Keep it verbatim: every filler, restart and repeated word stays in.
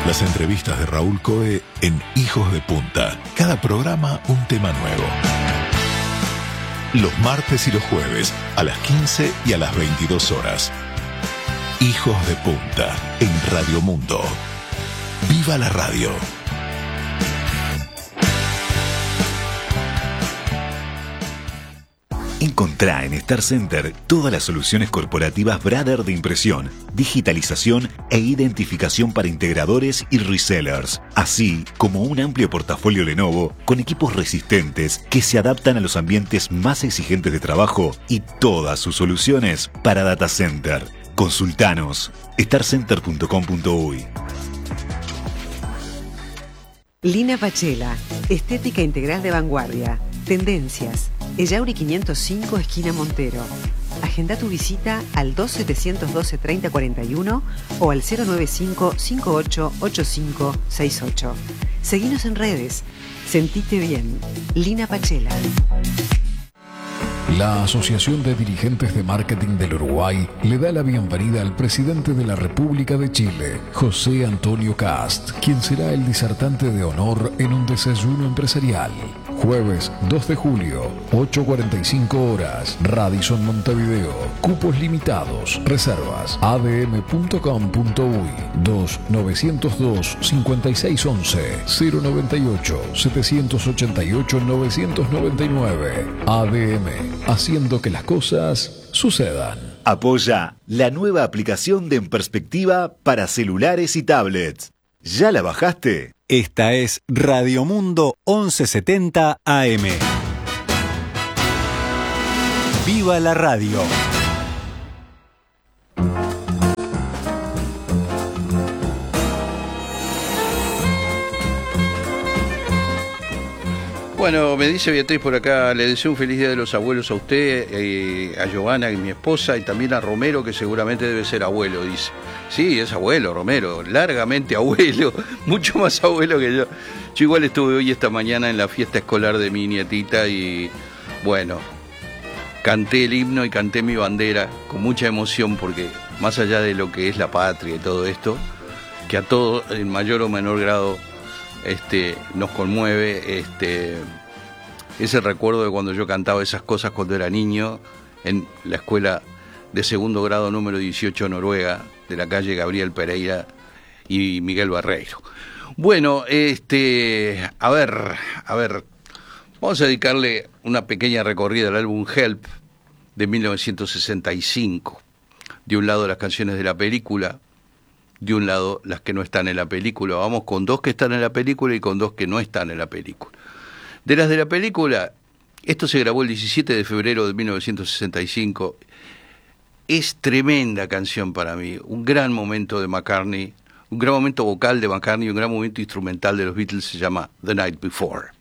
Las entrevistas de Raúl Coe en Hijos de Punta. Cada programa un tema nuevo. Los martes y los jueves a las quince y a las veintidós horas. Hijos de Punta en Radio Mundo. ¡Viva la radio! Encontrá en Star Center todas las soluciones corporativas Brother de impresión, digitalización e identificación para integradores y resellers, así como un amplio portafolio Lenovo con equipos resistentes que se adaptan a los ambientes más exigentes de trabajo y todas sus soluciones para data center. Consultanos star center punto com punto uy. Lina Pachela, estética integral de vanguardia, tendencias, Ellauri quinientos cinco, esquina Montero. Agenda tu visita al dos setecientos doce treinta cuarenta y uno o al cero noventa y cinco cincuenta y ocho ochenta y cinco sesenta y ocho. Seguinos en redes. Sentite bien. Lina Pachela. La Asociación de Dirigentes de Marketing del Uruguay le da la bienvenida al presidente de la República de Chile, José Antonio Cast, quien será el disertante de honor en un desayuno empresarial. Jueves dos de julio, ocho cuarenta y cinco horas, Radisson Montevideo. Cupos limitados. Reservas a d m punto com punto uy dos nueve cero dos cinco seis uno uno cero noventa y ocho setecientos ochenta y ocho novecientos noventa y nueve. A D M, haciendo que las cosas sucedan. Apoya la nueva aplicación de En Perspectiva para celulares y tablets. ¿Ya la bajaste? Esta es Radio Mundo once setenta A M. ¡Viva la radio! Bueno, me dice Beatriz por acá, le deseo un feliz Día de los Abuelos a usted, eh, a Giovanna, mi esposa, y también a Romero, que seguramente debe ser abuelo, dice. Sí, es abuelo, Romero, largamente abuelo, mucho más abuelo que yo. Yo igual estuve hoy esta mañana en la fiesta escolar de mi nietita y, bueno, canté el himno y canté mi bandera con mucha emoción, porque más allá de lo que es la patria y todo esto, que a todos, en mayor o menor grado, este nos conmueve, este ese recuerdo de cuando yo cantaba esas cosas cuando era niño en la escuela de segundo grado número dieciocho Noruega, de la calle Gabriel Pereira y Miguel Barreiro. Bueno, este a ver, a ver, vamos a dedicarle una pequeña recorrida al álbum Help de mil novecientos sesenta y cinco. De un lado las canciones de la película, de un lado las que no están en la película. Vamos con dos que están en la película y con dos que no están en la película. De las de la película, esto se grabó el diecisiete de febrero de mil novecientos sesenta y cinco. Es tremenda canción para mí, un gran momento de McCartney, un gran momento vocal de McCartney y un gran momento instrumental de los Beatles, se llama The Night Before.